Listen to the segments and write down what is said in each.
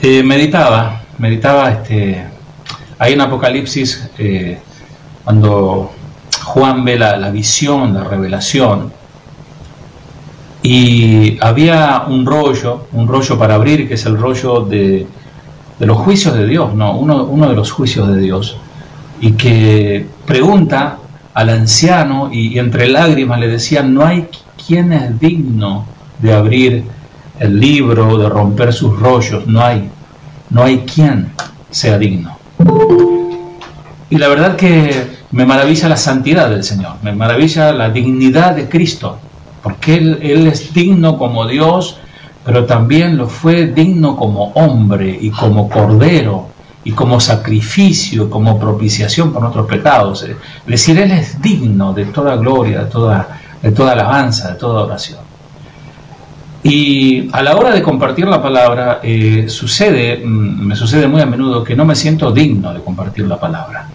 Meditaba ahí en Apocalipsis, cuando Juan ve la visión, la revelación, y había un rollo para abrir, que es el rollo de los juicios de Dios, ¿no? Uno de los juicios de Dios, y que pregunta al anciano, y entre lágrimas le decían: no hay quien es digno de abrir el libro, de romper sus rollos, no hay quien sea digno. Y la verdad que me maravilla la santidad del Señor, me maravilla la dignidad de Cristo, porque Él es digno como Dios, pero también lo fue digno como hombre y como cordero y como sacrificio, como propiciación por nuestros pecados. Es decir, Él es digno de toda gloria, de toda alabanza, de toda oración. Y a la hora de compartir la palabra, me sucede muy a menudo que no me siento digno de compartir la palabra.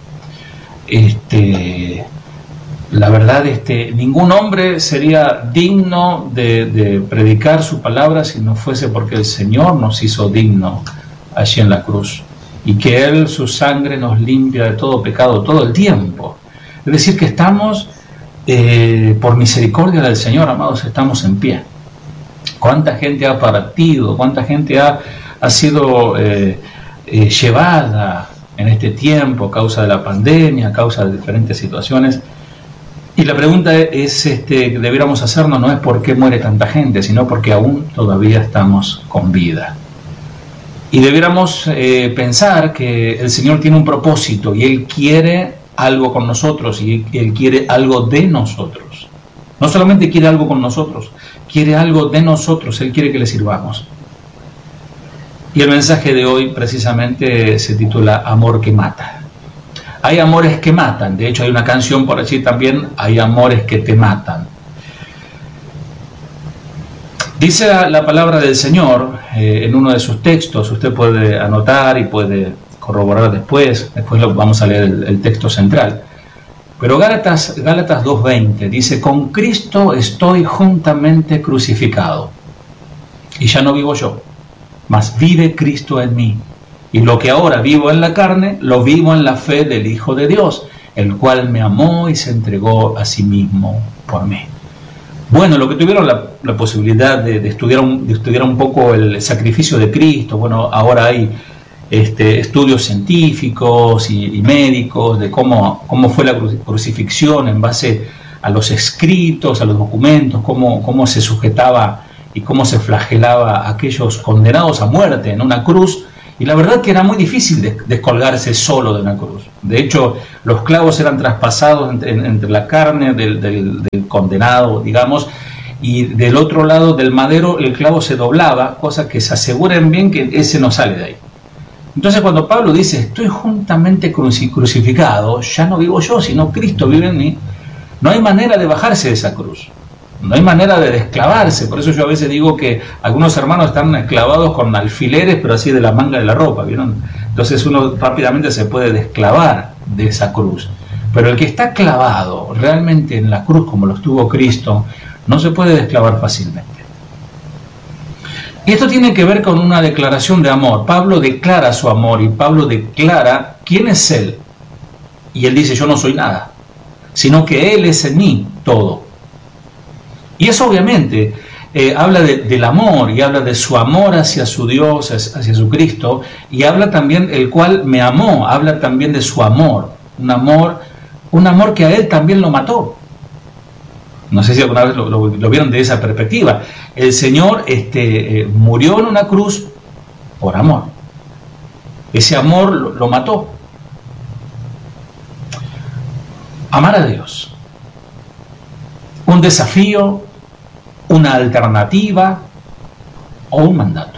La verdad, ningún hombre sería digno de predicar su palabra si no fuese porque el Señor nos hizo dignos allí en la cruz, y que Él, su sangre, nos limpia de todo pecado todo el tiempo. Es decir, que estamos, por misericordia del Señor, amados, estamos en pie. Cuánta gente ha partido, cuánta gente ha sido llevada en este tiempo a causa de la pandemia, a causa de diferentes situaciones. Y la pregunta que debiéramos hacernos no es por qué muere tanta gente, sino porque aún todavía estamos con vida. Y debiéramos pensar que el Señor tiene un propósito, y Él quiere algo con nosotros, y Él quiere algo de nosotros. No solamente quiere algo con nosotros, quiere algo de nosotros. Él quiere que le sirvamos. Y el mensaje de hoy precisamente se titula Amor que mata. Hay amores que matan. De hecho, hay una canción por allí también: hay amores que te matan. Dice la palabra del Señor en uno de sus textos. Usted puede anotar y puede corroborar después vamos a leer el texto central. Pero Gálatas 2:20 dice: con Cristo estoy juntamente crucificado, y ya no vivo yo, mas vive Cristo en mí. Y lo que ahora vivo en la carne, lo vivo en la fe del Hijo de Dios, el cual me amó y se entregó a sí mismo por mí. Bueno, los que tuvieron la posibilidad de estudiar un poco el sacrificio de Cristo, bueno, ahora hay estudios científicos y médicos de cómo fue la crucifixión en base a los escritos, a los documentos, cómo se sujetaba y cómo se flagelaba a aquellos condenados a muerte en una cruz. Y la verdad que era muy difícil descolgarse solo de una cruz. De hecho, los clavos eran traspasados entre la carne del condenado, digamos, y del otro lado del madero el clavo se doblaba, cosa que se aseguren bien que ese no sale de ahí. Entonces, cuando Pablo dice: estoy juntamente crucificado, ya no vivo yo, sino Cristo vive en mí, no hay manera de bajarse de esa cruz, no hay manera de desclavarse. Por eso yo a veces digo que algunos hermanos están clavados con alfileres, pero así de la manga de la ropa, ¿vieron? Entonces uno rápidamente se puede desclavar de esa cruz. Pero el que está clavado realmente en la cruz, como lo estuvo Cristo, no se puede desclavar fácilmente. Y esto tiene que ver con una declaración de amor. Pablo declara su amor, y Pablo declara quién es Él. Y él dice: yo no soy nada, sino que Él es en mí todo. Y eso obviamente habla del amor, y habla de su amor hacia su Dios, hacia su Cristo, y habla también el cual me amó, habla también de su amor, un amor que a Él también lo mató. No sé si alguna vez lo vieron de esa perspectiva. El Señor murió en una cruz por amor. Ese amor lo mató. Amar a Dios. Un desafío, una alternativa o un mandato.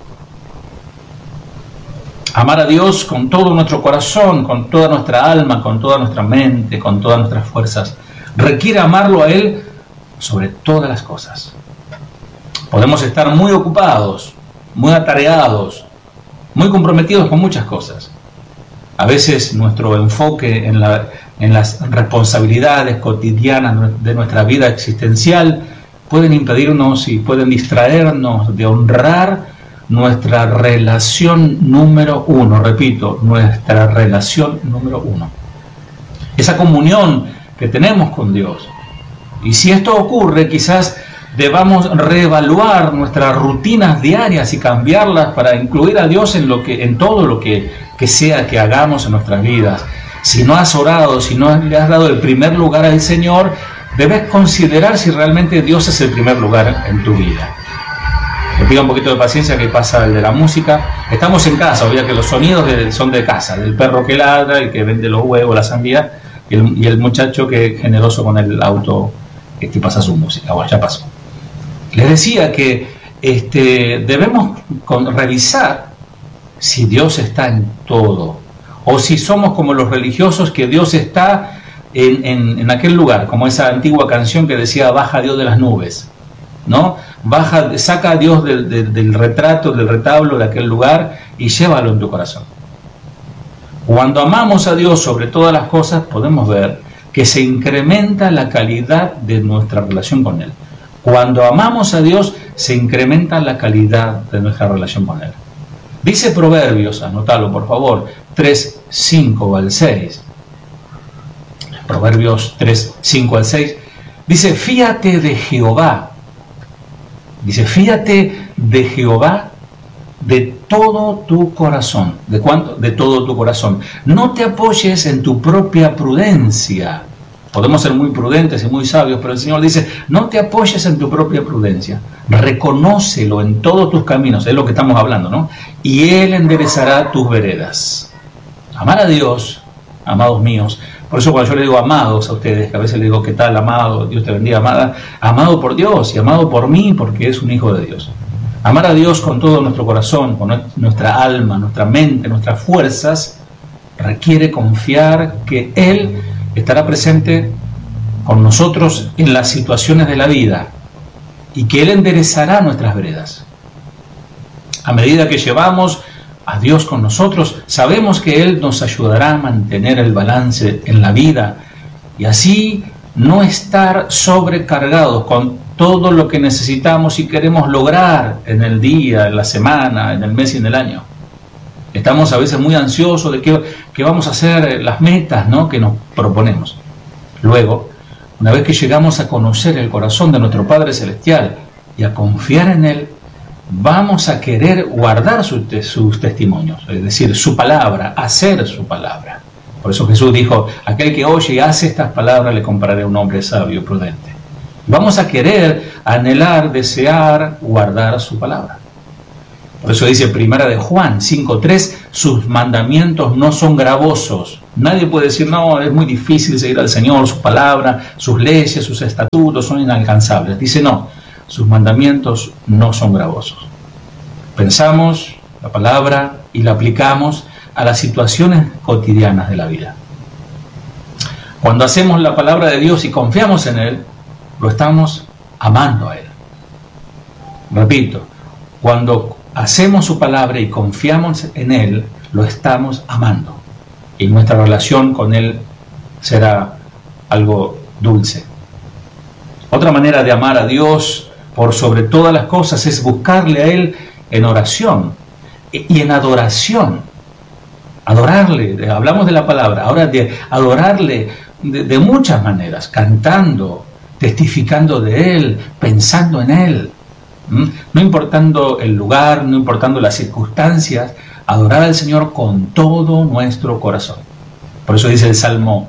Amar a Dios con todo nuestro corazón, con toda nuestra alma, con toda nuestra mente, con todas nuestras fuerzas, requiere amarlo a Él sobre todas las cosas. Podemos estar muy ocupados, muy atareados, muy comprometidos con muchas cosas. A veces nuestro enfoque en las responsabilidades cotidianas de nuestra vida existencial pueden impedirnos y pueden distraernos de honrar nuestra relación número uno. Repito, nuestra relación número uno. Esa comunión que tenemos con Dios. Y si esto ocurre, quizás debamos reevaluar nuestras rutinas diarias y cambiarlas para incluir a Dios en todo lo que sea que hagamos en nuestras vidas. Si no has orado, si no le has dado el primer lugar al Señor, debes considerar si realmente Dios es el primer lugar en tu vida. Le pido un poquito de paciencia, que pasa el de la música. Estamos en casa, obvio que los sonidos son de casa, del perro que ladra, el que vende los huevos, la sandía, y el muchacho que es generoso con el auto que pasa su música. Bueno, ya pasó. Les decía que debemos revisar si Dios está en todo, o si somos como los religiosos, que Dios está en aquel lugar, como esa antigua canción que decía baja Dios de las nubes, ¿no? Saca a Dios del retrato, del retablo de aquel lugar y llévalo en tu corazón. Cuando amamos a Dios sobre todas las cosas, podemos ver que se incrementa la calidad de nuestra relación con Él. Cuando amamos a Dios, se incrementa la calidad de nuestra relación con Él. Dice Proverbios, anótalo por favor, 3, 5 al 6. Proverbios 3, 5 al 6. Dice, fíate de Jehová. Dice, fíate de Jehová de todo tu corazón. ¿De cuánto? De todo tu corazón. No te apoyes en tu propia prudencia. Podemos ser muy prudentes y muy sabios, pero el Señor dice, no te apoyes en tu propia prudencia. Reconócelo en todos tus caminos. Es lo que estamos hablando, ¿no? Y Él enderezará tus veredas. Amar a Dios, amados míos. Por eso cuando yo le digo amados a ustedes, que a veces le digo, ¿qué tal, amado? Dios te bendiga, amada. Amado por Dios y amado por mí, porque es un hijo de Dios. Amar a Dios con todo nuestro corazón, con nuestra alma, nuestra mente, nuestras fuerzas, requiere confiar que Él estará presente con nosotros en las situaciones de la vida y que Él enderezará nuestras veredas. A medida que llevamos a Dios con nosotros, sabemos que Él nos ayudará a mantener el balance en la vida y así no estar sobrecargados con todo lo que necesitamos y queremos lograr en el día, en la semana, en el mes y en el año. Estamos a veces muy ansiosos de qué vamos a hacer, las metas, ¿no?, que nos proponemos. Luego, una vez que llegamos a conocer el corazón de nuestro Padre Celestial y a confiar en Él, vamos a querer guardar sus testimonios, es decir, su palabra, hacer su palabra. Por eso Jesús dijo, aquel que oye y hace estas palabras le compararé a un hombre sabio y prudente. Vamos a querer, anhelar, desear, guardar su palabra. Por eso dice Primera de Juan 5:3, sus mandamientos no son gravosos. Nadie puede decir, no, es muy difícil seguir al Señor, su palabra, sus leyes, sus estatutos son inalcanzables. Dice, no, sus mandamientos no son gravosos. Pensamos la palabra y la aplicamos a las situaciones cotidianas de la vida. Cuando hacemos la palabra de Dios y confiamos en Él, lo estamos amando a Él. Repito, cuando hacemos su palabra y confiamos en Él, lo estamos amando. Y nuestra relación con Él será algo dulce. Otra manera de amar a Dios por sobre todas las cosas es buscarle a Él en oración y en adoración. Adorarle, hablamos de la palabra, ahora de adorarle de muchas maneras, cantando, testificando de Él, pensando en Él. No importando el lugar, no importando las circunstancias, adorar al Señor con todo nuestro corazón. Por eso dice el Salmo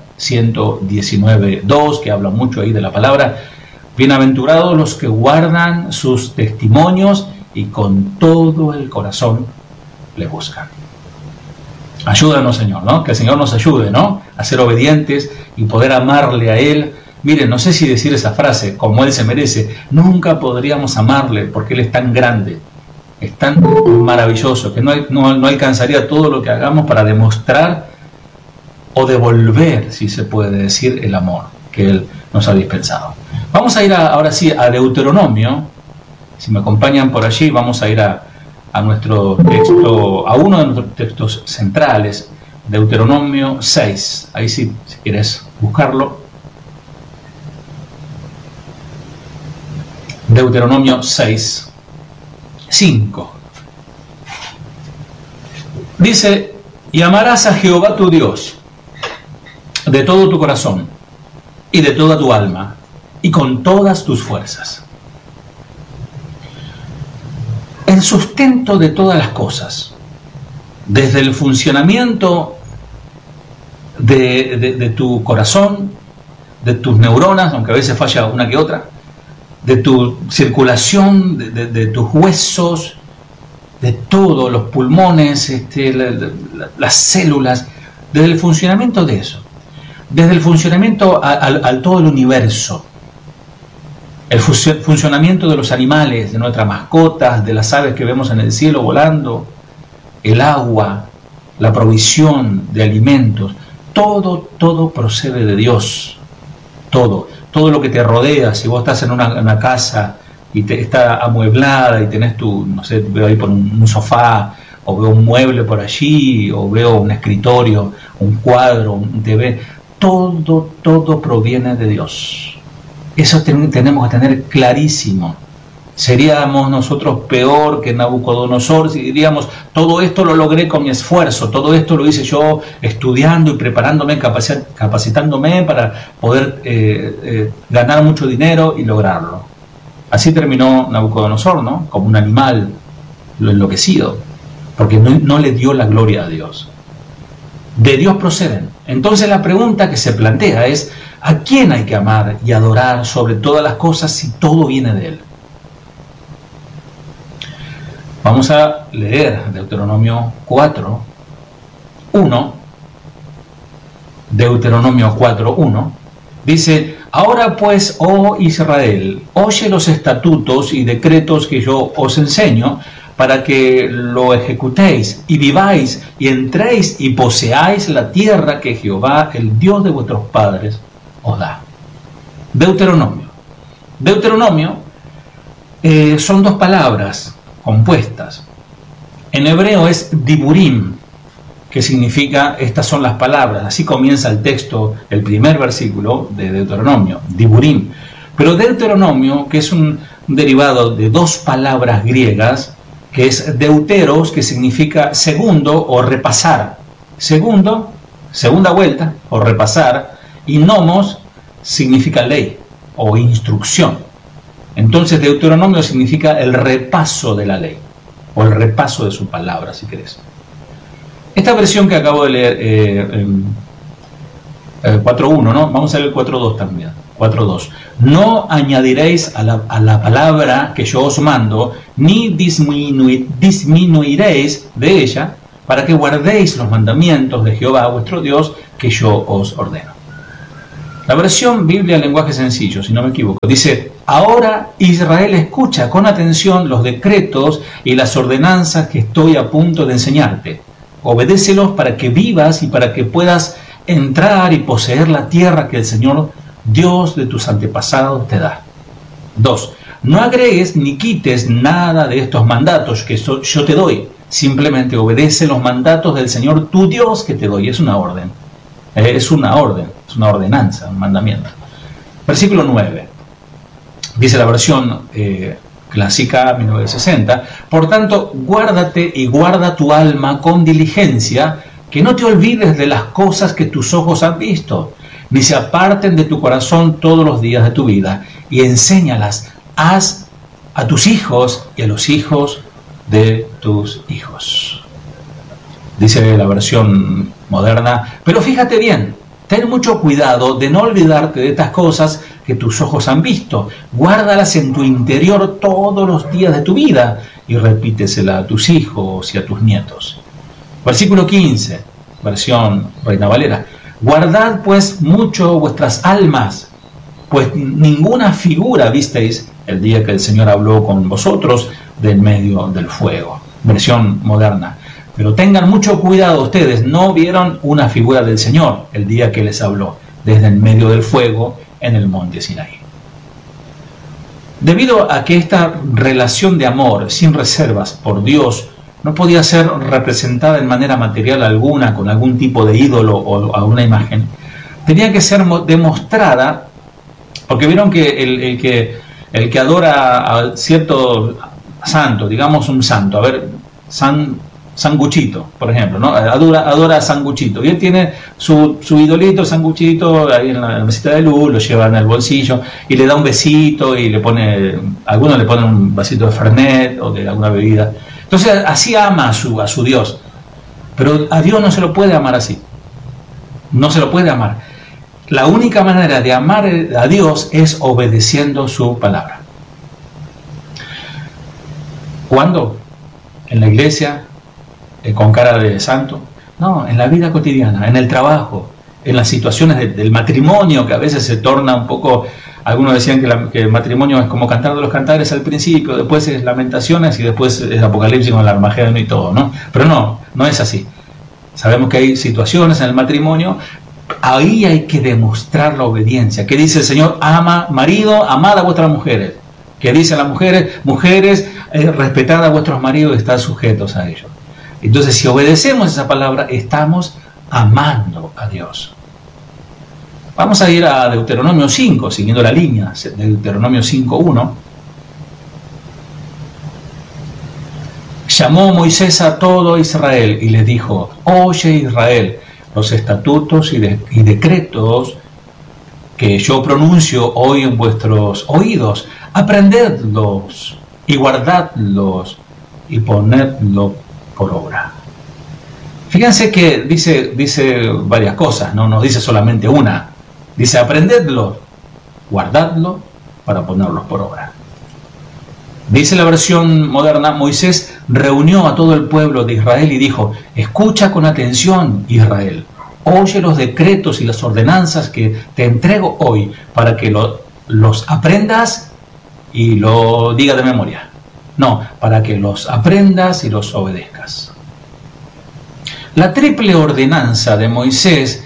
119:2, que habla mucho ahí de la palabra, bienaventurados los que guardan sus testimonios y con todo el corazón le buscan. Ayúdanos, Señor, ¿no? Que el Señor nos ayude, ¿no?, a ser obedientes y poder amarle a Él. Miren, no sé si decir esa frase, como Él se merece. Nunca podríamos amarle porque Él es tan grande, es tan maravilloso, que no alcanzaría todo lo que hagamos para demostrar o devolver, si se puede decir, el amor que Él nos ha dispensado. Vamos a ir ahora sí a Deuteronomio. Si me acompañan por allí, vamos a ir a nuestro texto, a uno de nuestros textos centrales, Deuteronomio 6. Ahí sí, si quieres buscarlo. Deuteronomio 6, 5. Dice, y amarás a Jehová tu Dios de todo tu corazón y de toda tu alma y con todas tus fuerzas. El sustento de todas las cosas, desde el funcionamiento de tu corazón, de tus neuronas, aunque a veces falla una que otra, de tu circulación, de tus huesos, de todos los pulmones, las células, desde el funcionamiento de eso, desde el funcionamiento al todo el universo, el funcionamiento de los animales, de nuestras mascotas, de las aves que vemos en el cielo volando, el agua, la provisión de alimentos, todo procede de Dios, todo lo que te rodea. Si vos estás en una casa y está amueblada y tenés no sé, veo ahí por un sofá, o veo un mueble por allí, o veo un escritorio, un cuadro, un TV, todo proviene de Dios. Eso tenemos que tener clarísimo. Seríamos nosotros peor que Nabucodonosor si diríamos, todo esto lo logré con mi esfuerzo, todo esto lo hice yo estudiando y preparándome, capacitándome para poder ganar mucho dinero y lograrlo. Así terminó Nabucodonosor, ¿no? Como un animal enloquecido, porque no le dio la gloria a Dios. De Dios proceden. Entonces la pregunta que se plantea es, ¿a quién hay que amar y adorar sobre todas las cosas si todo viene de Él? Vamos a leer Deuteronomio 4:1. Deuteronomio 4:1 dice, ahora pues, oh Israel, oye los estatutos y decretos que yo os enseño, para que lo ejecutéis y viváis y entréis y poseáis la tierra que Jehová, el Dios de vuestros padres, os da. Deuteronomio son dos palabras compuestas. En hebreo es diburim, que significa estas son las palabras. Así comienza el texto, el primer versículo de Deuteronomio, diburim. Pero Deuteronomio, que es un derivado de dos palabras griegas, que es deuteros, que significa segundo o repasar. Segundo, segunda vuelta o repasar, y nomos significa ley o instrucción. Entonces Deuteronomio significa el repaso de la ley, o el repaso de su palabra, si querés. Esta versión que acabo de leer, 4.1, ¿no? Vamos a leer el 4.2 también. 4.2. No añadiréis a la palabra que yo os mando, ni disminuiréis de ella, para que guardéis los mandamientos de Jehová vuestro Dios, que yo os ordeno. La versión Biblia en lenguaje sencillo, si no me equivoco, dice, ahora Israel, escucha con atención los decretos y las ordenanzas que estoy a punto de enseñarte. Obedécelos para que vivas y para que puedas entrar y poseer la tierra que el Señor Dios de tus antepasados te da. 2. No agregues ni quites nada de estos mandatos que yo te doy. Simplemente obedece los mandatos del Señor tu Dios que te doy. Es una orden. Es una ordenanza, un mandamiento. Versículo 9. Dice la versión clásica 1960. Por tanto, guárdate y guarda tu alma con diligencia, que no te olvides de las cosas que tus ojos han visto, ni se aparten de tu corazón todos los días de tu vida, y enséñalas a tus hijos y a los hijos de tus hijos. Dice la versión moderna, pero fíjate bien, ten mucho cuidado de no olvidarte de estas cosas que tus ojos han visto, guárdalas en tu interior todos los días de tu vida, y repítesela a tus hijos y a tus nietos. Versículo 15, versión Reina Valera. Guardad pues mucho vuestras almas, pues ninguna figura visteis el día que el Señor habló con vosotros de en medio del fuego. Versión moderna. Pero tengan mucho cuidado ustedes, no vieron una figura del Señor el día que les habló desde en medio del fuego en el monte Sinaí. Debido a que esta relación de amor sin reservas por Dios no podía ser representada en manera material alguna con algún tipo de ídolo o a una imagen, tenía que ser demostrada, porque vieron que el que adora a cierto santo, digamos un santo, a ver, San Sanguchito, por ejemplo, ¿no? Adora a Sanguchito. Y él tiene su idolito, Sanguchito, ahí en la mesita de luz, lo lleva en el bolsillo y le da un besito y algunos le ponen un vasito de Fernet o de alguna bebida. Entonces así ama a su Dios. Pero a Dios no se lo puede amar así. No se lo puede amar. La única manera de amar a Dios es obedeciendo su palabra. ¿Cuándo? ¿En la iglesia? ¿Con cara de santo? No, en la vida cotidiana, en el trabajo, en las situaciones del matrimonio, que a veces se torna un poco. Algunos decían que el matrimonio es como Cantar de los Cantares al principio, después es Lamentaciones y después es Apocalipsis con el Armagedón y todo, ¿no? Pero no es así. Sabemos que hay situaciones en el matrimonio, ahí hay que demostrar la obediencia. ¿Qué dice el Señor? Marido, amad a vuestras mujeres. ¿Qué dicen las mujeres? Mujeres, respetad a vuestros maridos y estad sujetos a ellos. Entonces, si obedecemos esa palabra, estamos amando a Dios. Vamos a ir a Deuteronomio 5, siguiendo la línea de Deuteronomio 5:1. Llamó Moisés a todo Israel y les dijo: oye Israel, los estatutos y decretos que yo pronuncio hoy en vuestros oídos, aprendedlos y guardadlos y ponedlos por obra. Fíjense que dice varias cosas, no nos dice solamente una. Dice: aprendedlo, guardadlo para ponerlos por obra. Dice la versión moderna: Moisés reunió a todo el pueblo de Israel y dijo: escucha con atención, Israel, oye los decretos y las ordenanzas que te entrego hoy para que los aprendas y lo diga de memoria. No, para que los aprendas y los obedezcas. La triple ordenanza de Moisés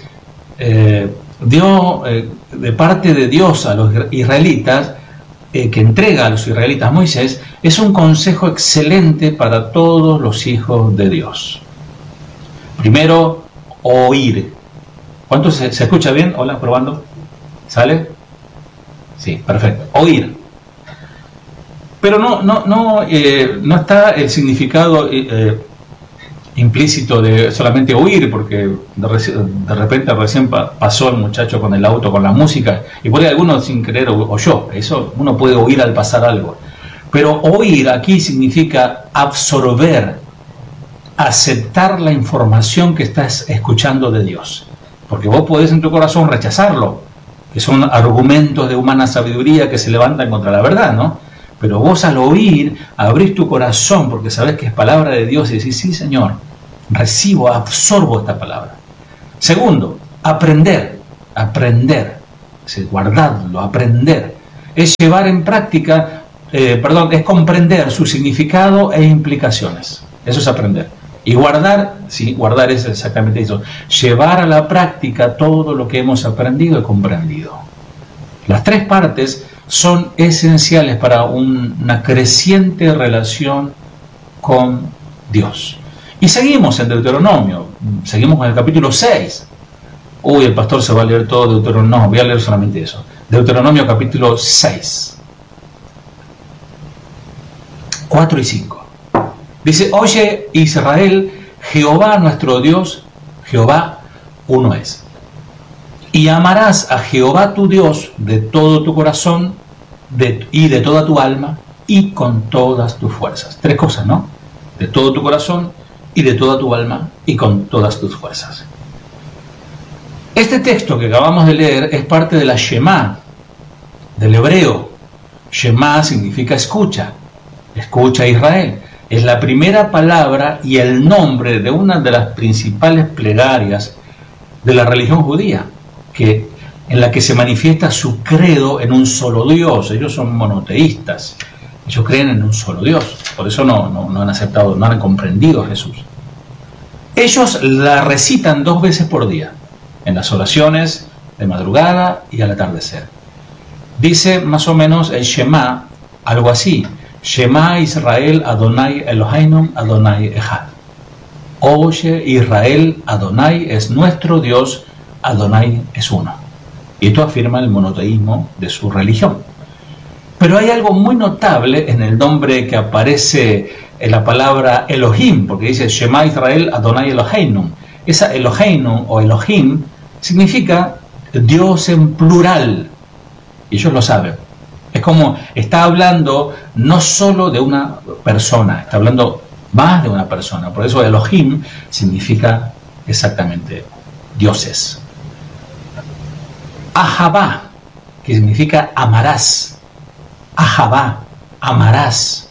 dio de parte de Dios a los israelitas, que entrega a los israelitas Moisés, es un consejo excelente para todos los hijos de Dios. Primero, oír. ¿Cuánto se escucha bien? Hola, probando. ¿Sale? Sí, perfecto. Oír. Pero no está el significado implícito de solamente oír, porque de repente recién pasó el muchacho con el auto, con la música, y por ahí alguno sin querer oyó. Eso uno puede oír al pasar algo. Pero oír aquí significa absorber, aceptar la información que estás escuchando de Dios. Porque vos podés en tu corazón rechazarlo, que son argumentos de humana sabiduría que se levantan contra la verdad, ¿no? Pero vos al oír, abrís tu corazón porque sabés que es palabra de Dios y decís: sí, Señor, recibo, absorbo esta palabra. Segundo, aprender, es guardarlo, aprender. Es llevar en práctica, es comprender su significado e implicaciones. Eso es aprender. Y guardar, sí, guardar es exactamente eso. Llevar a la práctica todo lo que hemos aprendido y comprendido. Las tres partes son esenciales para una creciente relación con Dios. Y seguimos en Deuteronomio, seguimos con el capítulo 6. Uy, el pastor se va a leer todo Deuteronomio. No, voy a leer solamente eso. Deuteronomio capítulo 6. 4 y 5. Dice: oye Israel, Jehová nuestro Dios, Jehová uno es. Y amarás a Jehová tu Dios de todo tu corazón y de toda tu alma y con todas tus fuerzas. Tres cosas, ¿no? De todo tu corazón y de toda tu alma y con todas tus fuerzas. Este texto que acabamos de leer es parte de la Shema, del hebreo. Shema significa escucha. Escucha, Israel. Es la primera palabra y el nombre de una de las principales plegarias de la religión judía, en la que se manifiesta su credo en un solo Dios. Ellos son monoteístas, ellos creen en un solo Dios, por eso no han aceptado, no han comprendido a Jesús. Ellos la recitan 2 veces por día, en las oraciones de madrugada y al atardecer. Dice más o menos el Shema, algo así: Shema Israel Adonai Eloheinu Adonai Echad. Oye Israel, Adonai es nuestro Dios, Adonai es uno. Y esto afirma el monoteísmo de su religión. Pero hay algo muy notable en el nombre que aparece en la palabra Elohim, porque dice Shema Israel Adonai Eloheinu. Esa Eloheinu o Elohim significa Dios en plural, y ellos lo saben. Es como está hablando no solo de una persona, está hablando más de una persona. Por eso Elohim significa exactamente dioses. Ahavá, que significa amarás. Ahavá, amarás.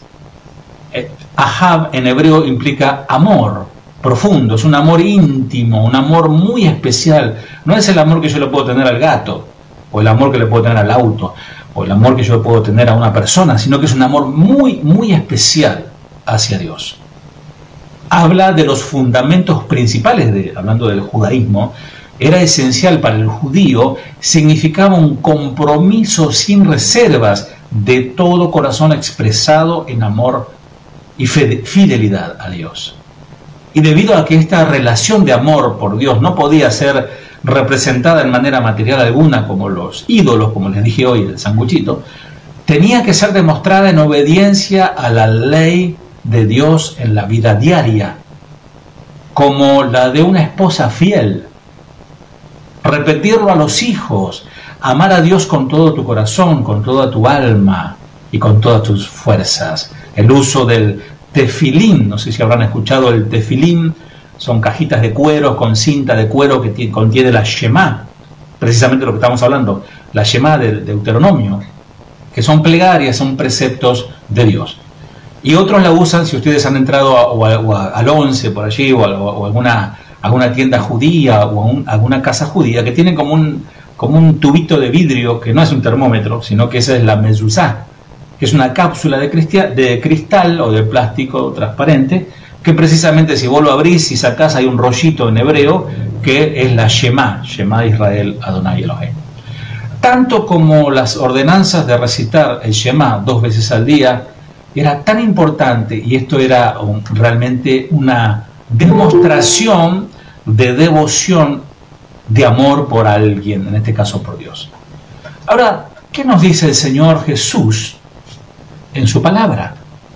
Ahav en hebreo implica amor profundo, es un amor íntimo, un amor muy especial. No es el amor que yo le puedo tener al gato, o el amor que le puedo tener al auto, o el amor que yo puedo tener a una persona, sino que es un amor muy, muy especial hacia Dios. Habla de los fundamentos principales, hablando del judaísmo. Era esencial para el judío, significaba un compromiso sin reservas de todo corazón expresado en amor y fidelidad a Dios. Y debido a que esta relación de amor por Dios no podía ser representada en manera material alguna como los ídolos, como les dije hoy, el sanguchito, tenía que ser demostrada en obediencia a la ley de Dios en la vida diaria, como la de una esposa fiel. Repetirlo a los hijos, amar a Dios con todo tu corazón, con toda tu alma y con todas tus fuerzas. El uso del tefilín, no sé si habrán escuchado el tefilín, son cajitas de cuero con cinta de cuero que contiene la Shema, precisamente lo que estamos hablando, la Shema del Deuteronomio, que son plegarias, son preceptos de Dios. Y otros la usan, si ustedes han entrado al 11 por allí, o alguna tienda judía o alguna casa judía, que tienen como un tubito de vidrio, que no es un termómetro, sino que esa es la mezuzá, que es una cápsula de cristal o de plástico transparente, que precisamente si vos lo abrís y sacás hay un rollito en hebreo, que es la Shema Israel Adonai Elohim. Tanto como las ordenanzas de recitar el Shema 2 veces al día, era tan importante, y esto era realmente una demostración de devoción, de amor por alguien, en este caso por Dios. Ahora, ¿qué nos dice el Señor Jesús en su palabra?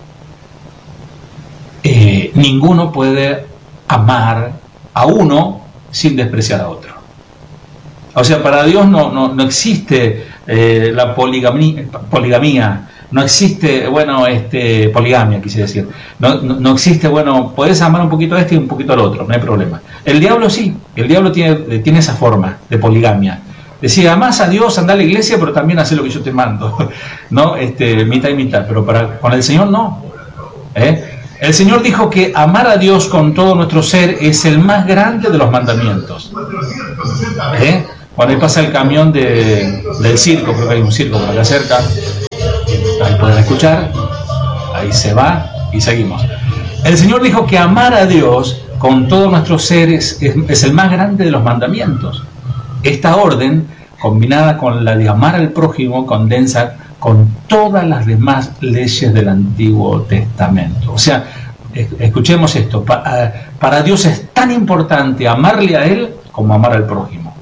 Ninguno puede amar a uno sin despreciar a otro. O sea, para Dios no existe la poligamía. No existe, poligamia, quise decir. No existe, podés amar un poquito a este y un poquito al otro, no hay problema. El diablo sí, el diablo tiene esa forma de poligamia. Decía, amás a Dios, anda a la iglesia, pero también hace lo que yo te mando. ¿No? Mitad y mitad, pero con el Señor no. El Señor dijo que amar a Dios con todo nuestro ser es el más grande de los mandamientos. Cuando ahí pasa el camión del circo, creo que hay un circo por acá cerca. Ahí pueden escuchar, ahí se va y seguimos. El Señor dijo que amar a Dios con todo nuestro ser es el más grande de los mandamientos. Esta orden, combinada con la de amar al prójimo, condensa con todas las demás leyes del Antiguo Testamento. O sea, escuchemos esto, para Dios es tan importante amarle a Él como amar al prójimo.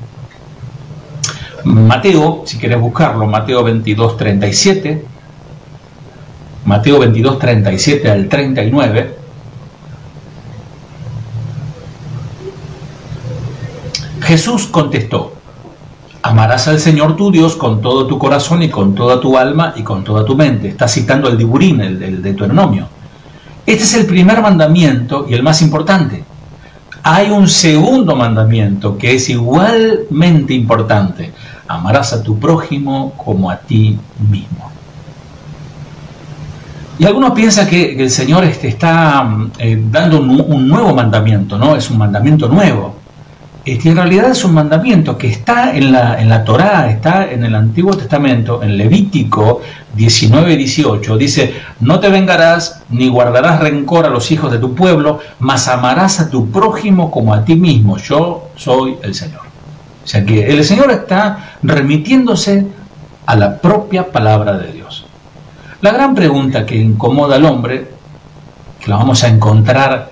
Mateo, si querés buscarlo, Mateo 22:37, Mateo 22:37 al 39, Jesús contestó: amarás al Señor tu Dios con todo tu corazón y con toda tu alma y con toda tu mente. Está citando el Diburín, el Deuteronomio. Este es el primer mandamiento y el más importante. Hay un segundo mandamiento que es igualmente importante: amarás a tu prójimo como a ti mismo. Y algunos piensan que el Señor está dando un nuevo mandamiento, ¿no? Es un mandamiento nuevo. En realidad es un mandamiento que está en la Torá, está en el Antiguo Testamento, en Levítico 19:18. Dice: no te vengarás ni guardarás rencor a los hijos de tu pueblo, mas amarás a tu prójimo como a ti mismo. Yo soy el Señor. O sea que el Señor está remitiéndose a la propia palabra de Dios. La gran pregunta que incomoda al hombre, que la vamos a encontrar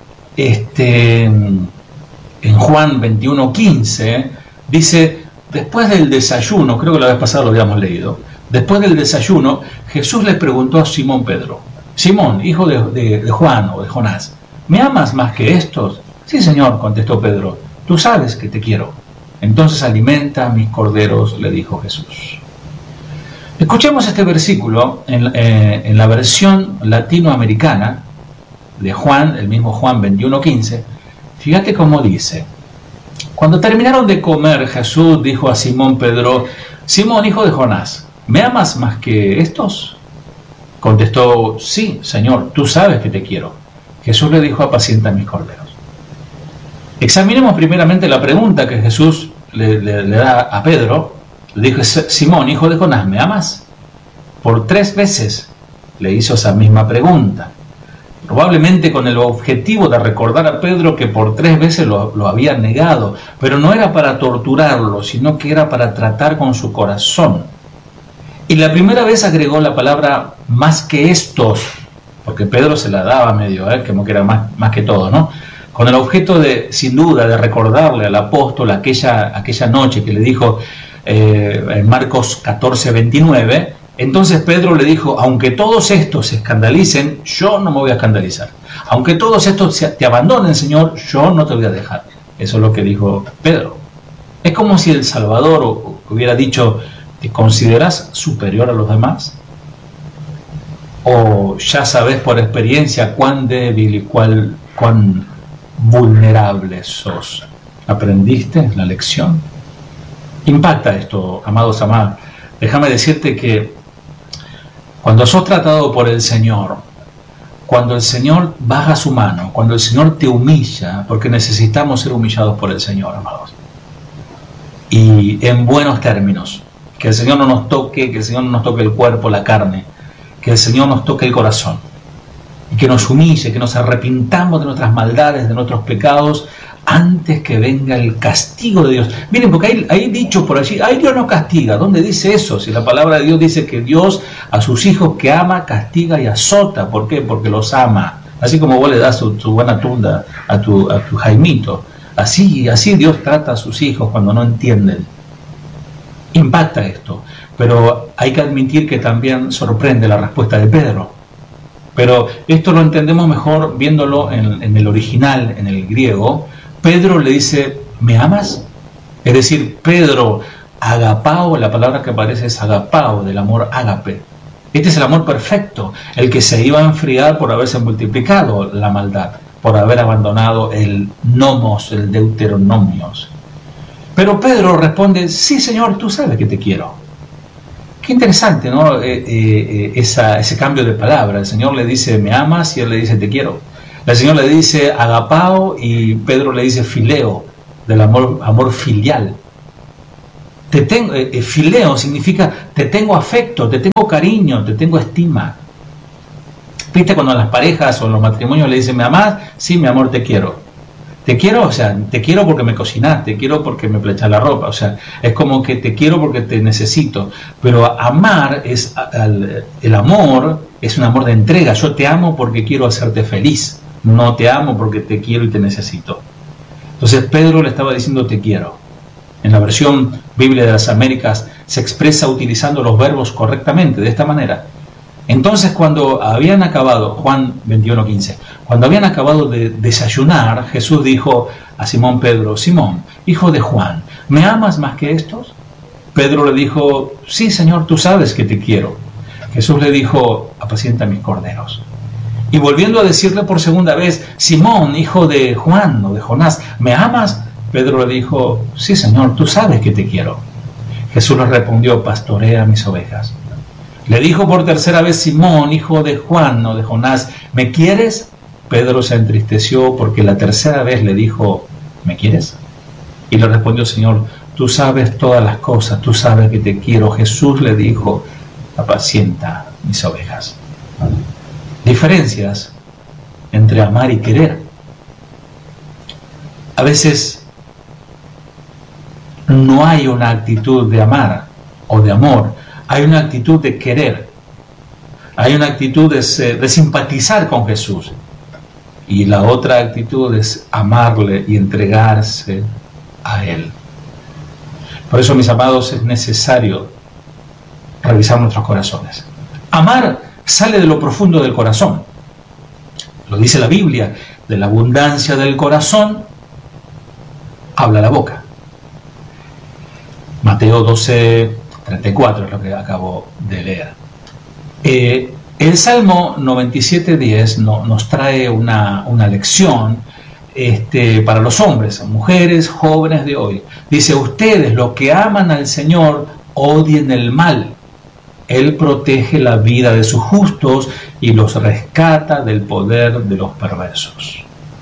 en Juan 21:15, dice: después del desayuno, creo que la vez pasada lo habíamos leído, Después del desayuno, Jesús le preguntó a Simón Pedro: Simón, hijo de Juan o de Jonás, ¿me amas más que estos? Sí, Señor, contestó Pedro, tú sabes que te quiero. Entonces alimenta a mis corderos, le dijo Jesús. Escuchemos este versículo en la versión latinoamericana de Juan, el mismo Juan 21:15. Fíjate cómo dice: cuando terminaron de comer, Jesús dijo a Simón Pedro: Simón, hijo de Jonás, ¿me amas más que estos? Contestó: sí, Señor, tú sabes que te quiero. Jesús le dijo: apacienta mis corderos. Examinemos primeramente la pregunta que Jesús le da a Pedro. Le dijo: Simón, hijo de Jonás, ¿me amas? Por 3 veces le hizo esa misma pregunta, probablemente con el objetivo de recordar a Pedro que por 3 veces lo había negado, pero no era para torturarlo, sino que era para tratar con su corazón. Y la primera vez agregó la palabra más que estos, porque Pedro se la daba medio, como que era más que todo, ¿no? Con el objeto de, sin duda, de recordarle al apóstol aquella noche que le dijo en Marcos 14:29, entonces Pedro le dijo: aunque todos estos se escandalicen, yo no me voy a escandalizar. Aunque todos estos te abandonen, Señor, yo no te voy a dejar. Eso es lo que dijo Pedro. Es como si el Salvador hubiera dicho: ¿te consideras superior a los demás? ¿O ya sabes por experiencia cuán débil y cuán vulnerable sos? ¿Aprendiste la lección? Impacta esto, amados, amadas. Déjame decirte que cuando sos tratado por el Señor, cuando el Señor baja su mano, cuando el Señor te humilla, porque necesitamos ser humillados por el Señor, amados, y en buenos términos, que el Señor no nos toque, que el Señor no nos toque el cuerpo, la carne, que el Señor nos toque el corazón, y que nos humille, que nos arrepintamos de nuestras maldades, de nuestros pecados, antes que venga el castigo de Dios. Miren, porque hay dicho por allí: ay, Dios no castiga. ¿Dónde dice eso? Si la palabra de Dios dice que Dios a sus hijos que ama, castiga y azota. ¿Por qué? Porque los ama. Así como vos le das tu buena tunda a tu Jaimito. Así Dios trata a sus hijos cuando no entienden. Impacta esto. Pero hay que admitir que también sorprende la respuesta de Pedro. Pero esto lo entendemos mejor viéndolo en el original, en el griego. Pedro le dice: ¿me amas? Es decir, Pedro, agapao, la palabra que aparece es agapao, del amor ágape. Este es el amor perfecto, el que se iba a enfriar por haberse multiplicado la maldad, por haber abandonado el nomos, el deuteronomios. Pero Pedro responde: sí, Señor, tú sabes que te quiero. Qué interesante, ¿no? Ese cambio de palabra. El Señor le dice: ¿me amas? Y él le dice: te quiero. El Señor le dice agapao y Pedro le dice fileo, del amor filial. Fileo significa te tengo afecto, te tengo cariño, te tengo estima. ¿Viste cuando a las parejas o en los matrimonios le dicen: ¿me amás? Sí, mi amor, te quiero. Te quiero, o sea, te quiero porque me cocinás, te quiero porque me planchás la ropa, o sea, es como que te quiero porque te necesito. Pero amar el amor es un amor de entrega. Yo te amo porque quiero hacerte feliz. No te amo porque te quiero y te necesito. Entonces Pedro le estaba diciendo: te quiero. En la versión Biblia de las Américas se expresa utilizando los verbos correctamente, de esta manera. Entonces, cuando habían acabado, Juan 21:15, cuando habían acabado de desayunar, Jesús dijo a Simón Pedro: Simón, hijo de Juan, ¿me amas más que estos? Pedro le dijo: sí, Señor, tú sabes que te quiero. Jesús le dijo: apacienta mis corderos. Y volviendo a decirle por segunda vez: Simón, hijo de Juan o de Jonás, ¿me amas? Pedro le dijo: sí, Señor, tú sabes que te quiero. Jesús le respondió: pastorea mis ovejas. Le dijo por tercera vez: Simón, hijo de Juan o de Jonás, ¿me quieres? Pedro se entristeció porque la tercera vez le dijo: ¿me quieres? Y le respondió: Señor, tú sabes todas las cosas, tú sabes que te quiero. Jesús le dijo: apacienta mis ovejas. Diferencias entre amar y querer. A veces no hay una actitud de amar o de amor, hay una actitud de querer, hay una actitud de simpatizar con Jesús, y la otra actitud es amarle y entregarse a Él. Por eso, mis amados, es necesario revisar nuestros corazones. Amar sale de lo profundo del corazón. Lo dice la Biblia, de la abundancia del corazón habla la boca. Mateo 12:34 es lo que acabo de leer. El Salmo 97:10 nos trae una lección para los hombres, mujeres, jóvenes de hoy. Dice: ustedes, los que aman al Señor, odien el mal. Él protege la vida de sus justos y los rescata del poder de los perversos.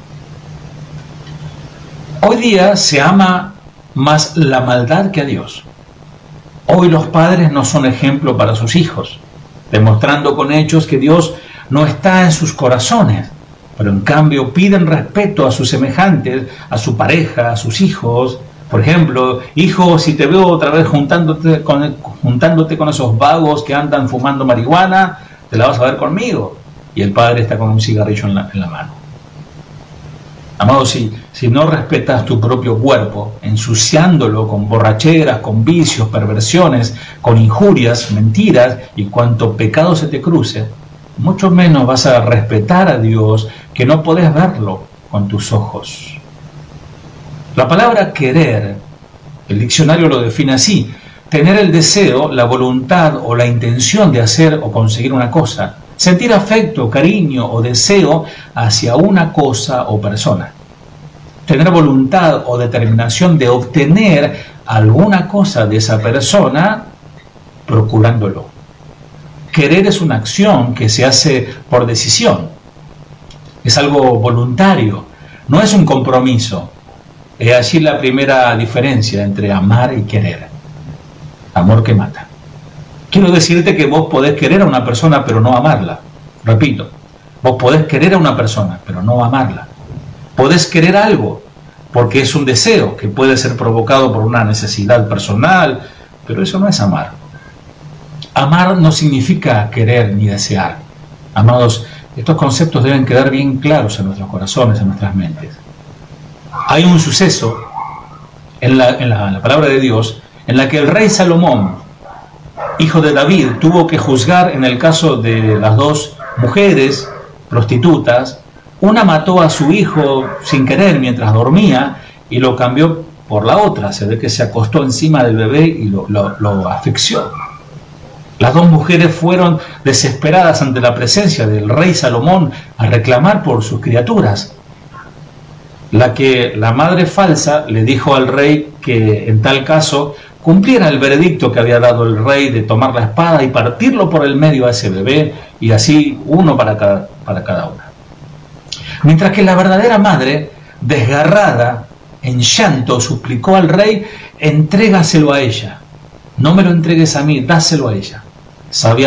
Hoy día se ama más la maldad que a Dios. Hoy los padres no son ejemplo para sus hijos, demostrando con hechos que Dios no está en sus corazones, pero en cambio piden respeto a sus semejantes, a su pareja, a sus hijos. Por ejemplo: hijo, si te veo otra vez juntándote con esos vagos que andan fumando marihuana, te la vas a ver conmigo. Y el padre está con un cigarrillo en la mano. Amado, si no respetas tu propio cuerpo, ensuciándolo con borracheras, con vicios, perversiones, con injurias, mentiras y cuanto pecado se te cruce, mucho menos vas a respetar a Dios, que no podés verlo con tus ojos. La palabra querer, el diccionario lo define así: tener el deseo, la voluntad o la intención de hacer o conseguir una cosa, sentir afecto, cariño o deseo hacia una cosa o persona, tener voluntad o determinación de obtener alguna cosa de esa persona procurándolo. Querer es una acción que se hace por decisión, es algo voluntario, no es un compromiso. Es allí la primera diferencia entre amar y querer. Amor que mata. Quiero decirte que vos podés querer a una persona pero no amarla. Repito, vos podés querer a una persona pero no amarla. Podés querer algo porque es un deseo que puede ser provocado por una necesidad personal, pero eso no es amar. Amar no significa querer ni desear. Amados, estos conceptos deben quedar bien claros en nuestros corazones, en nuestras mentes. Hay un suceso en la palabra de Dios en la que el rey Salomón, hijo de David, tuvo que juzgar en el caso de las dos mujeres prostitutas. Una mató a su hijo sin querer mientras dormía y lo cambió por la otra. Se ve que se acostó encima del bebé y lo asfixió. Las dos mujeres fueron desesperadas ante la presencia del rey Salomón a reclamar por sus criaturas. La madre falsa le dijo al rey que en tal caso cumpliera el veredicto que había dado el rey de tomar la espada y partirlo por el medio a ese bebé, y así uno para cada una. Mientras que la verdadera madre, desgarrada, en llanto, suplicó al rey: entrégaselo a ella, no me lo entregues a mí, dáselo a ella. Sabía